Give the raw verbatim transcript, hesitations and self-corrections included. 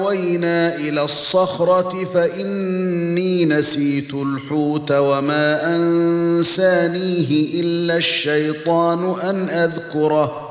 وَأَوَيْنَا إِلَى الصَّخْرَةِ فَإِنِّي نَسِيتُ الْحُوتَ وَمَا أَنسَانِيهِ إِلَّا الشَّيْطَانُ أَنْ أَذْكُرَهُ